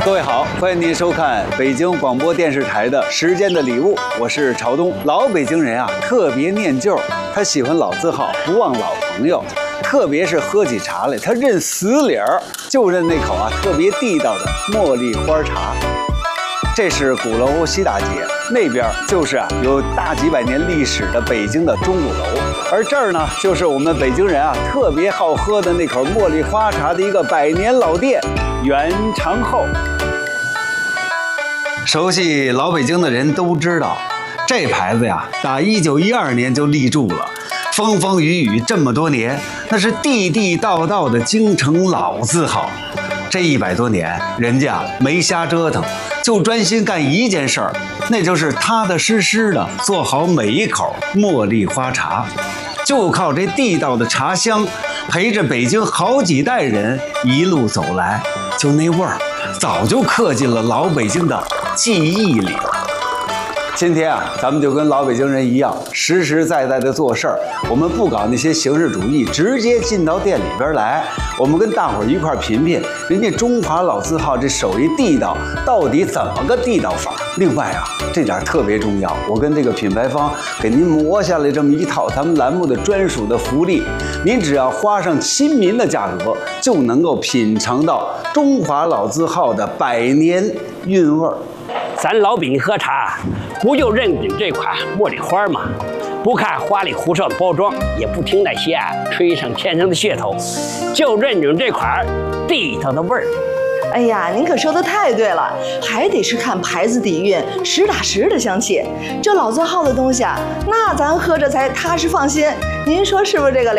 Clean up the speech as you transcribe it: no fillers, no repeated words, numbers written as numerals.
各位好，欢迎您收看北京广播电视台的《时间的礼物》，我是朝东。老北京人啊，特别念旧，他喜欢老字号，不忘老朋友。特别是喝起茶来，他认死理儿，就认那口啊特别地道的茉莉花茶。这是鼓楼西大街，那边就是有大几百年历史的北京的钟鼓楼，而这儿呢，就是我们北京人啊特别好喝的那口茉莉花茶的一个100年老店元长后。熟悉老北京的人都知道，这牌子呀，打1912年就立住了，风风雨雨这么多年，那是地地道道的京城老字号。这100多年，人家没瞎折腾，就专心干一件事儿，那就是踏踏实实的做好每一口茉莉花茶。就靠这地道的茶香，陪着北京好几代人一路走来，就那味儿，早就刻进了老北京的记忆里了。今天啊，咱们就跟老北京人一样，实实在在的做事儿。我们不搞那些形式主义，直接进到店里边来。我们跟大伙儿一块儿品品人家中华老字号这手艺地道到底怎么个地道法。另外啊，这点特别重要，我跟这个品牌方给您磨下来这么一套咱们栏目的专属的福利，您只要花上亲民的价格，就能够品尝到中华老字号的100年韵味儿。 咱老北京喝茶，不就认准这款茉莉花吗？不看花里胡哨的包装，也不听那些吹上天上的噱头，就认准这款地道的味儿。 哎呀，您可说的太对了，还得是看牌子底蕴，实打实的香气。这老字号的东西啊，那咱喝着才踏实放心。您说是不是这个？